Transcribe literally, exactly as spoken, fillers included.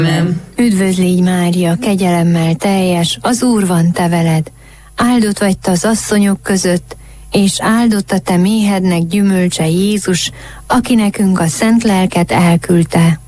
Amen. Üdvözlégy Mária, kegyelemmel teljes, az Úr van te veled. Áldott vagy te az asszonyok között, és áldott a te méhednek gyümölcse Jézus, aki nekünk a szent lelket elküldte.